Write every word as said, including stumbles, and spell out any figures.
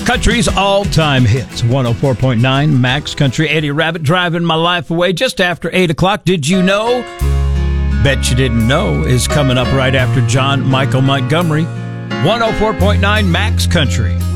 Country's all-time hits. one oh four point nine Max Country. Eddie Rabbitt, Driving My Life Away, just after eight o'clock. Did you know? Bet you didn't know is coming up right after John Michael Montgomery. one oh four point nine Max Country.